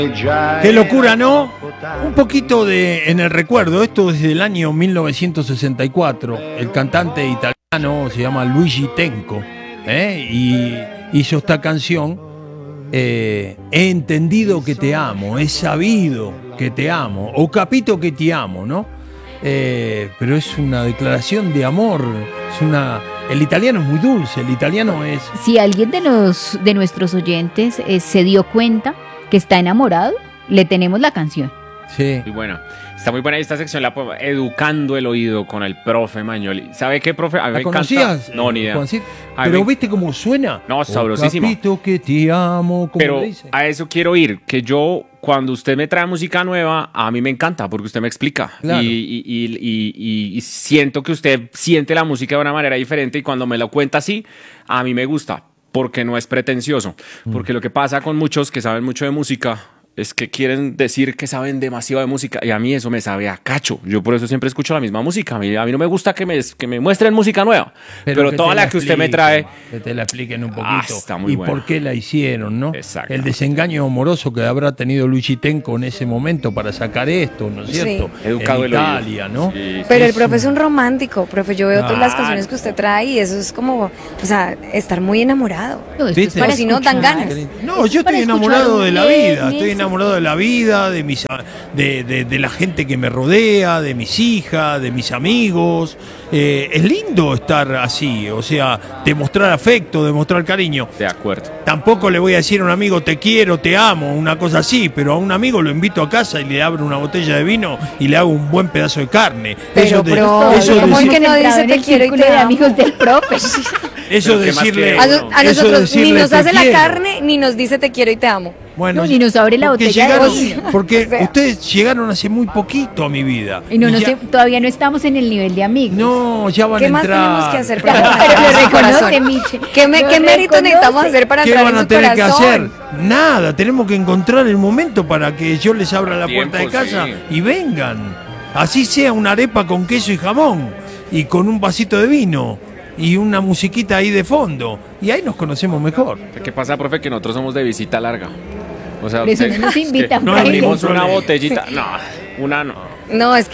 Qué locura, ¿no? Un poquito en el recuerdo, esto desde el año 1964, el cantante italiano se llama Luigi Tenco, y hizo esta canción, He entendido que te amo, he sabido que te amo, o capito que te amo, ¿no? Pero es una declaración de amor, el italiano es muy dulce, el italiano es... Si alguien de nuestros oyentes se dio cuenta que está enamorado, le tenemos la canción. Sí. Muy buena. Está muy buena esta sección, educando el oído con el profe Magnoli. ¿Sabe qué, profe? A mí ¿La conocías? No, ni idea. Pero ¿viste cómo suena? No, sabrosísima. Capito que te amo, como pero dice. A eso quiero ir, que yo, cuando usted me trae música nueva, a mí me encanta, porque usted me explica. Claro. Y siento que usted siente la música de una manera diferente, y cuando me lo cuenta así, a mí me gusta, porque no es pretencioso. Porque lo que pasa con muchos que saben mucho de música es que quieren decir que saben demasiado de música, y a mí eso me sabe a cacho. Yo por eso siempre escucho la misma música. A mí no me gusta que me muestren música nueva, pero toda la que usted me trae, que te la expliquen un poquito, está muy buena. Por qué la hicieron, ¿no? Exacto. El desengaño amoroso que habrá tenido Luigi Tenco en ese momento para sacar esto, ¿no es cierto? Sí. Educado en Italia, ¿no? Sí. Pero el profe es un romántico, profe. Yo veo todas las Claro. canciones que usted trae y eso es como, o sea, estar muy enamorado. No, esto ¿Viste? es para O si no, dan escuchar. ganas. No, yo Para estoy escuchar enamorado un de la viernes. vida, estoy enamorado de la vida, de la gente que me rodea, de mis hijas, de mis amigos. Es lindo estar así, o sea, demostrar afecto, demostrar cariño. De acuerdo. Tampoco le voy a decir a un amigo te quiero, te amo, una cosa así, pero a un amigo lo invito a casa y le abro una botella de vino y le hago un buen pedazo de carne. Pero, eso ¿cómo de es que no dice En te el quiero y círculo te de amo? amigos del profe. eso Pero ¿qué más decirle, quiere A, uno? a eso nosotros ni decirle, nos "Te hace la quiero". carne ni nos dice te quiero y te amo. Bueno, No, ni nos abre la porque botella de llegaron, vino. porque O sea. ustedes llegaron hace muy poquito a mi vida. Y ya- todavía no estamos en el nivel de amigos. No, ya van ¿Qué a más entrar. tenemos que hacer Pero para lo ganar su reconoce, corazón? Miche. ¿Qué Lo mérito reconoce. necesitamos hacer para ¿Qué entrar van en a su tener que hacer? corazón? Nada, tenemos que encontrar el momento para que yo les abra la Tiempo, puerta de casa sí. y vengan. Así sea una arepa con queso y jamón y con un vasito de vino y una musiquita ahí de fondo. Y ahí nos conocemos mejor. ¿Qué pasa, profe? Que nosotros somos de visita larga. O sea, Por eso usted- no nos es que invitan, no fraile. abrimos una Fraile. botellita. No, una no. No, es que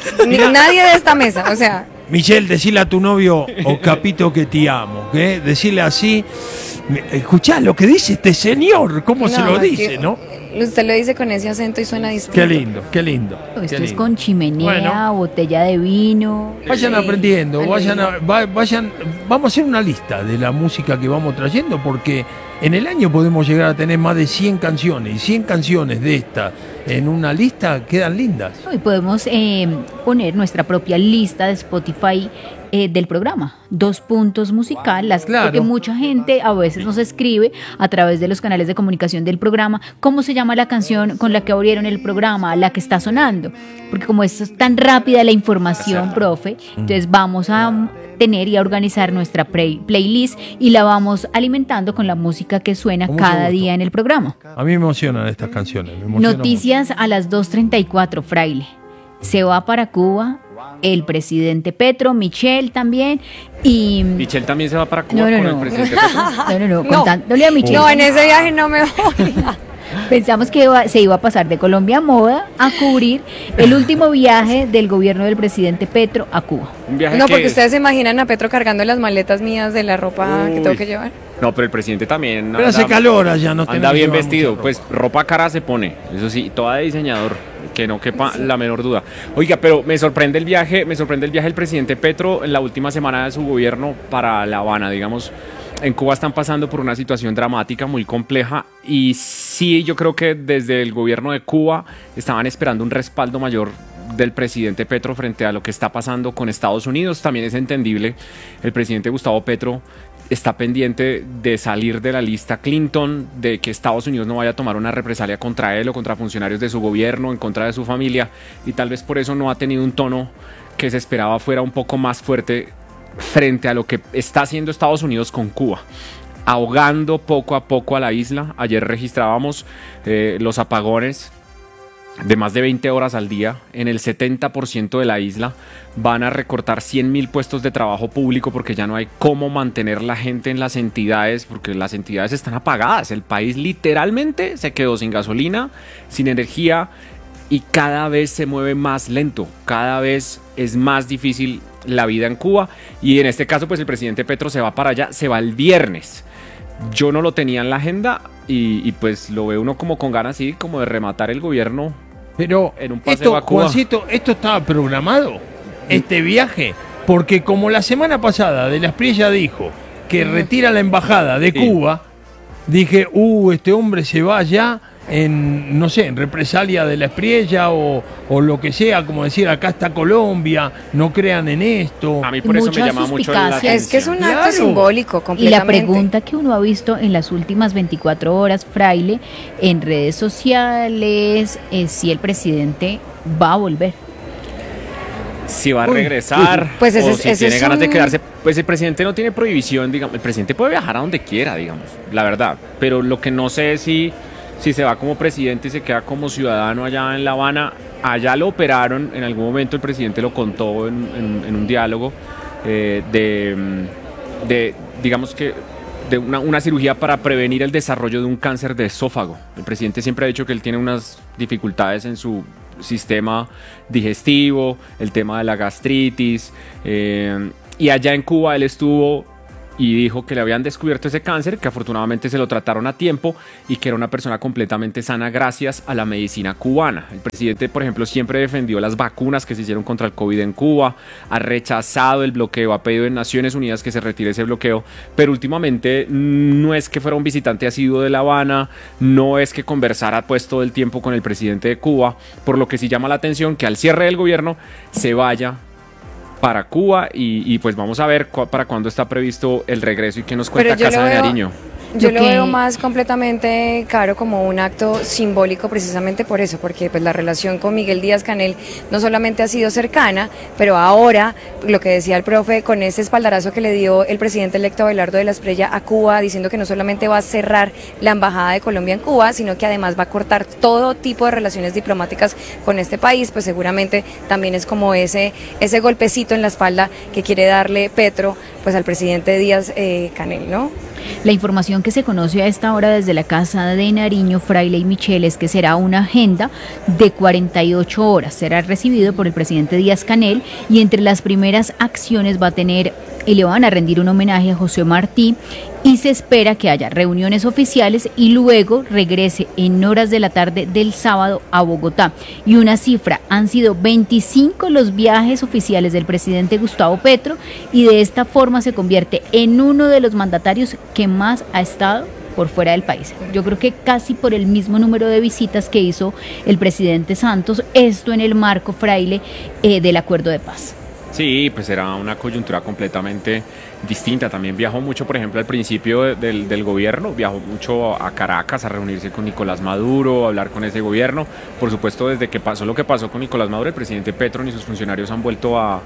nadie de esta mesa, o sea, Michelle, decile a tu novio, o capito que te amo, ¿qué? Decirle así, escuchá lo que dice este señor, cómo se no, lo es dice, que ¿no? Usted lo dice con ese acento y suena distinto. Qué lindo, qué lindo. Esto qué es lindo. con chimenea, Bueno. botella de vino. Vayan Sí, aprendiendo, bueno, vayan, vamos a hacer una lista de la música que vamos trayendo porque en el año podemos llegar a tener más de 100 canciones y 100 canciones de esta en una lista quedan lindas. Y podemos poner nuestra propia lista de Spotify del programa. 2 puntos musical, Claro. porque mucha gente a veces nos escribe a través de los canales de comunicación del programa cómo se llama la canción con la que abrieron el programa, la que está sonando. Porque como esto es tan rápida la información, profe, entonces vamos a tener y a organizar nuestra playlist y la vamos alimentando con la música que suena Con mucho cada gusto. día en el programa. A mí me emocionan estas canciones. me emocionan Noticias a las 2:34, fraile. Se va para Cuba el presidente Petro, Michelle también y... Michelle también se va para Cuba No, con no. el presidente Petro. No, contándole a Michelle. No, en ese viaje no me voy. Pensamos que se iba a pasar de Colombia a Moda a cubrir el último viaje del gobierno del presidente Petro a Cuba. Un viaje No, que- porque ustedes se imaginan a Petro cargando las maletas mías de la ropa que Uy. tengo que llevar. No, pero el presidente también Pero hace calor allá, no anda tenemos que bien llevar vestido. mucha Pues ropa cara se pone, eso sí, toda de diseñador, que no quepa la menor duda. Oiga, pero me sorprende el viaje del presidente Petro en la última semana de su gobierno para La Habana, digamos. En Cuba están pasando por una situación dramática, muy compleja, y sí, yo creo que desde el gobierno de Cuba estaban esperando un respaldo mayor del presidente Petro frente a lo que está pasando con Estados Unidos. También es entendible, el presidente Gustavo Petro está pendiente de salir de la lista Clinton, de que Estados Unidos no vaya a tomar una represalia contra él o contra funcionarios de su gobierno, en contra de su familia, y tal vez por eso no ha tenido un tono que se esperaba fuera un poco más fuerte frente a lo que está haciendo Estados Unidos con Cuba, ahogando poco a poco a la isla. Ayer registrábamos los apagones de más de 20 horas al día en el 70% de la isla. Van a recortar 100.000 puestos de trabajo público porque ya no hay cómo mantener la gente en las entidades, porque las entidades están apagadas. El país literalmente se quedó sin gasolina, sin energía, y cada vez se mueve más lento, cada vez es más difícil la vida en Cuba. Y en este caso pues el presidente Petro se va para allá, se va el viernes. Yo no lo tenía en la agenda y pues lo ve uno como con ganas así como de rematar el gobierno. Pero en un paseo a Cuba. Juancito, esto estaba programado, este viaje, porque como la semana pasada De la Espriella dijo que retira la embajada de Cuba, dije, este hombre se va allá en, no sé, en represalia de la Espriella o lo que sea, como decir, acá está Colombia, no crean en esto. A mí por eso me llama mucho la atención. Es que es un acto simbólico completamente. Y la pregunta que uno ha visto en las últimas 24 horas, Fraile, en redes sociales, es si el presidente va a volver. Si va a regresar, pues o si tiene ganas de quedarse. Pues el presidente no tiene prohibición, digamos. El presidente puede viajar a donde quiera, digamos, la verdad. Pero lo que no sé es si se va como presidente y se queda como ciudadano allá en La Habana. Allá lo operaron, en algún momento el presidente lo contó en un diálogo digamos que de una cirugía para prevenir el desarrollo de un cáncer de esófago. El presidente siempre ha dicho que él tiene unas dificultades en su sistema digestivo, el tema de la gastritis, y allá en Cuba él estuvo y dijo que le habían descubierto ese cáncer, que afortunadamente se lo trataron a tiempo y que era una persona completamente sana gracias a la medicina cubana. El presidente, por ejemplo, siempre defendió las vacunas que se hicieron contra el COVID en Cuba, ha rechazado el bloqueo, ha pedido en Naciones Unidas que se retire ese bloqueo, pero últimamente no es que fuera un visitante asiduo de La Habana, no es que conversara pues todo el tiempo con el presidente de Cuba, por lo que sí llama la atención que al cierre del gobierno se vaya para Cuba y pues vamos a ver para cuándo está previsto el regreso y qué nos cuenta Casa de Nariño. Yo lo veo más completamente, Caro, como un acto simbólico precisamente por eso, porque pues la relación con Miguel Díaz-Canel no solamente ha sido cercana, pero ahora, lo que decía el profe, con ese espaldarazo que le dio el presidente electo Abelardo de la Espriella a Cuba, diciendo que no solamente va a cerrar la embajada de Colombia en Cuba, sino que además va a cortar todo tipo de relaciones diplomáticas con este país, pues seguramente también es como ese golpecito en la espalda que quiere darle Petro pues al presidente Díaz-Canel, ¿no? La información que se conoce a esta hora desde la Casa de Nariño, Fraile y Michel, es que será una agenda de 48 horas. Será recibido por el presidente Díaz-Canel y entre las primeras acciones va a tener y le van a rendir un homenaje a José Martí y se espera que haya reuniones oficiales y luego regrese en horas de la tarde del sábado a Bogotá. Y una cifra, han sido 25 los viajes oficiales del presidente Gustavo Petro y de esta forma se convierte en uno de los mandatarios que más ha estado por fuera del país. Yo creo que casi por el mismo número de visitas que hizo el presidente Santos, esto en el marco, Fraile, del acuerdo de paz. Sí, pues era una coyuntura completamente distinta. También viajó mucho, por ejemplo, al principio del gobierno, viajó mucho a Caracas a reunirse con Nicolás Maduro, a hablar con ese gobierno. Por supuesto, desde que pasó lo que pasó con Nicolás Maduro, el presidente Petro ni sus funcionarios han vuelto a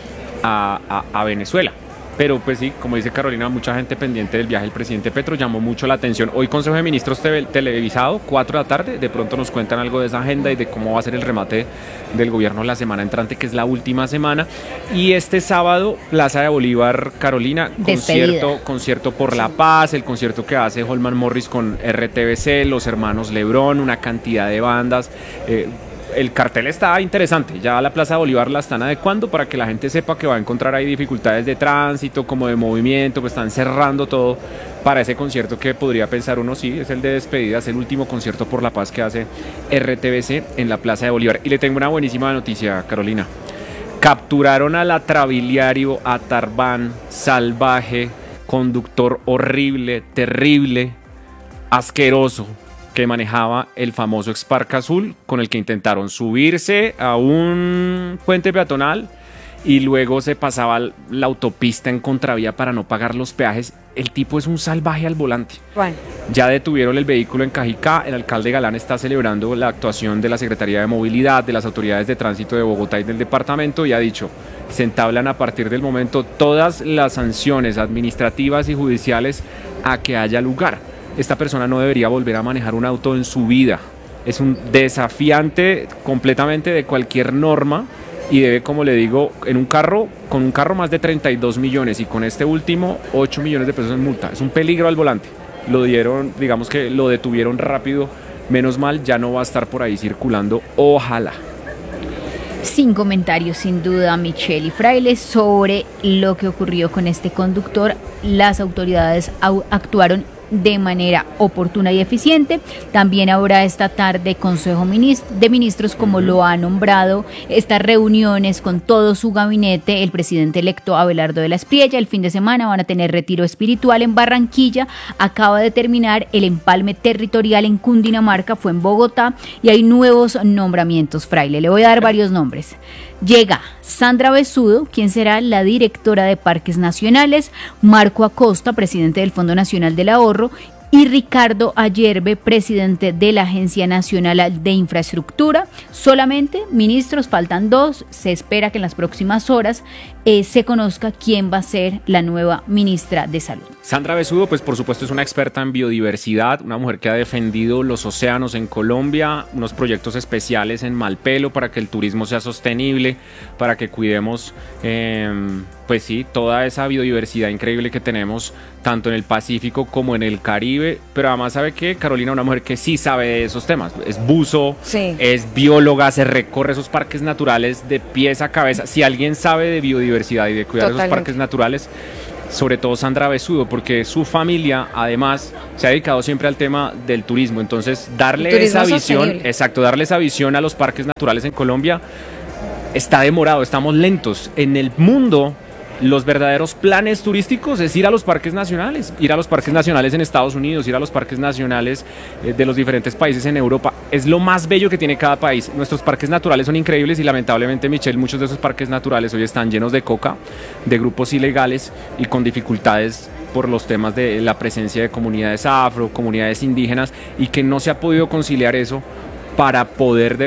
Venezuela. Pero pues sí, como dice Carolina, mucha gente pendiente del viaje del presidente Petro, llamó mucho la atención. Hoy Consejo de Ministros televisado, 4 de la tarde, de pronto nos cuentan algo de esa agenda y de cómo va a ser el remate del gobierno la semana entrante, que es la última semana. Y este sábado, Plaza de Bolívar, Carolina, concierto por la paz, el concierto que hace Holman Morris con RTBC, los hermanos Lebrón, una cantidad de bandas. El cartel está interesante, ya la Plaza de Bolívar la están adecuando para que la gente sepa que va a encontrar ahí dificultades de tránsito, como de movimiento, pues están cerrando todo para ese concierto que podría pensar uno, sí, es el de despedida, es el último concierto por la paz que hace RTBC en la Plaza de Bolívar. Y le tengo una buenísima noticia, Carolina. Capturaron al atrabiliario, a Tarbán, salvaje, conductor horrible, terrible, asqueroso, que manejaba el famoso Spark azul, con el que intentaron subirse a un puente peatonal y luego se pasaba la autopista en contravía para no pagar los peajes. El tipo es un salvaje al volante. Bueno. Ya detuvieron el vehículo en Cajicá. El alcalde Galán está celebrando la actuación de la Secretaría de Movilidad, de las autoridades de tránsito de Bogotá y del departamento, y ha dicho: se entablan a partir del momento todas las sanciones administrativas y judiciales a que haya lugar. Esta persona no debería volver a manejar un auto en su vida. es un desafiante completamente de cualquier norma y debe, como le digo, con un carro más de 32 millones y con este último 8 millones de pesos en multa. Es un peligro al volante. Lo dieron, digamos que lo detuvieron rápido, menos mal, ya no va a estar por ahí circulando, ojalá. Sin comentarios, sin duda, Michelle y Fraile, sobre lo que ocurrió con este conductor. Las autoridades actuaron de manera oportuna y eficiente. También habrá esta tarde Consejo de Ministros, como lo ha nombrado, estas reuniones con todo su gabinete. El presidente electo Abelardo de la Espriella, el fin de semana van a tener retiro espiritual en Barranquilla. Acaba de terminar el empalme territorial en Cundinamarca, fue en Bogotá, y hay nuevos nombramientos, Fraile. Le voy a dar varios nombres. Llega Sandra Besudo, quien será la directora de Parques Nacionales, Marco Acosta, presidente del Fondo Nacional del Ahorro, y Ricardo Ayerbe, presidente de la Agencia Nacional de Infraestructura. Solamente ministros, faltan 2. Se espera que en las próximas horas se conozca quién va a ser la nueva ministra de Salud. Sandra Besudo, pues por supuesto es una experta en biodiversidad, una mujer que ha defendido los océanos en Colombia, unos proyectos especiales en Malpelo para que el turismo sea sostenible, para que cuidemos, pues sí, toda esa biodiversidad increíble que tenemos tanto en el Pacífico como en el Caribe. Pero además, ¿sabe qué? Carolina, una mujer que sí sabe de esos temas, es buzo, sí, es bióloga, se recorre esos parques naturales de pies a cabeza. Si alguien sabe de biodiversidad y de cuidar esos parques naturales, sobre todo Sandra Besudo, porque su familia además se ha dedicado siempre al tema del turismo. Entonces darle esa visión, exacto, darle esa visión a los parques naturales en Colombia está demorado, estamos lentos. En el mundo, los verdaderos planes turísticos es ir a los parques nacionales en Estados Unidos, ir a los parques nacionales de los diferentes países en Europa. Es lo más bello que tiene cada país. Nuestros parques naturales son increíbles y lamentablemente, Michelle, muchos de esos parques naturales hoy están llenos de coca, de grupos ilegales y con dificultades por los temas de la presencia de comunidades afro, comunidades indígenas, y que no se ha podido conciliar eso para poder